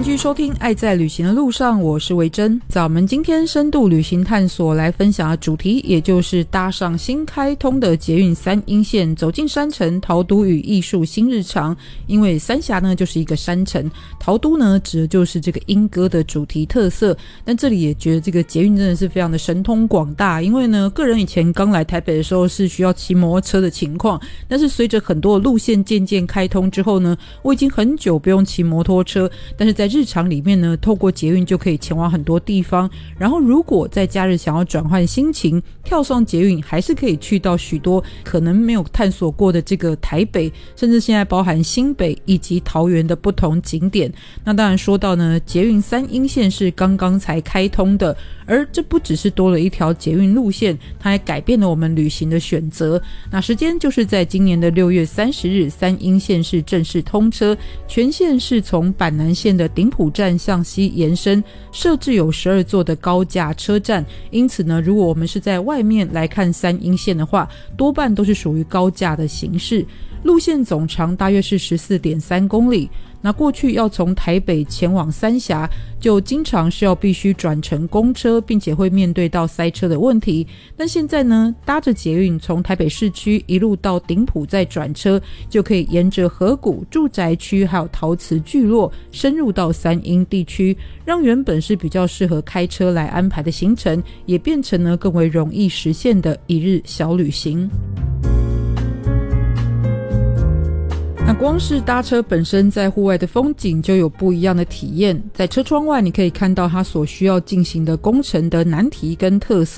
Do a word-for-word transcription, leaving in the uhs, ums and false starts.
继续收听爱在旅行的路上，我是维珍。在我们今天深度旅行探索来分享的主题，也就是搭上新开通的捷运三鶯线，走进山城，陶都与艺术新日常。因为三峡呢就是一个山城，陶都呢指的就是这个莺歌的主题特色。但这里也觉得这个捷运真的是非常的神通广大，因为呢个人以前刚来台北的时候是需要骑摩托车的情况，但是随着很多路线渐渐开通之后呢，我已经很久不用骑摩托车，但是在日常里面呢，透过捷运就可以前往很多地方。然后如果在假日想要转换心情，跳上捷运还是可以去到许多可能没有探索过的这个台北，甚至现在包含新北以及桃园的不同景点。那当然说到呢，捷运三鶯线是刚刚才开通的，而这不只是多了一条捷运路线，它还改变了我们旅行的选择。那时间就是在今年的六月三十日，三鶯线是正式通车，全线是从板南线的顶埔站向西延伸，设置有十二座的高架车站。因此呢，如果我们是在外面来看三鶯线的话，多半都是属于高架的形式。路线总长大约是 十四点三公里。那过去要从台北前往三峡，就经常是要必须转乘公车，并且会面对到塞车的问题。但现在呢，搭着捷运从台北市区一路到顶埔再转车，就可以沿着河谷、住宅区还有陶瓷聚落深入到三鶯地区，让原本是比较适合开车来安排的行程，也变成了更为容易实现的一日小旅行。那光是搭车本身在户外的风景就有不一样的体验，在车窗外你可以看到它所需要进行的工程的难题跟特色。